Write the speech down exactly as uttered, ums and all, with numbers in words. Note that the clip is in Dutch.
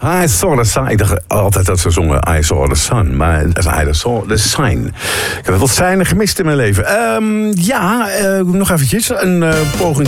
I saw the sign. Ik dacht altijd dat ze zongen I saw the sun. Maar I saw the sign. Ik heb wat seinen gemist in mijn leven. Um, ja, uh, nog eventjes. Een uh, poging